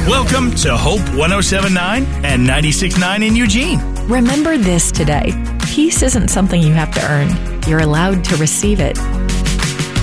Welcome to Hope 107.9 and 96.9 in Eugene. Remember this today. Peace isn't something you have to earn. You're allowed to receive it